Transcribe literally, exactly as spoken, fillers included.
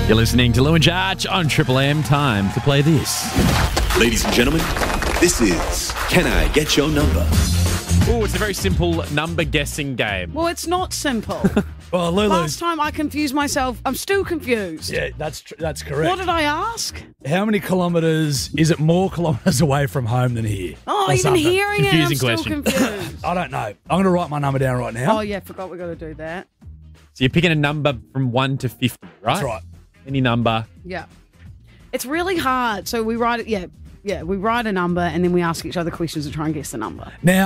You're listening to Lou and Jarch on Triple M. Time to play this. Ladies and gentlemen, this is Can I Get Your Number? Oh, it's a very simple number guessing game. Well, it's not simple. Well, Lulu. Last time I confused myself. I'm still confused. Yeah, that's tr- that's correct. What did I ask? How many kilometres, is it more kilometres away from home than here? Oh, Or even something? hearing Confusing it, I'm still question. confused. I don't know. I'm going to write my number down right now. Oh, yeah, forgot we got to do that. So you're picking a number from one to fifty, right? That's right. Any number. Yeah. It's really hard. So we write it, yeah, yeah, we write a number and then we ask each other questions to try and guess the number. Now,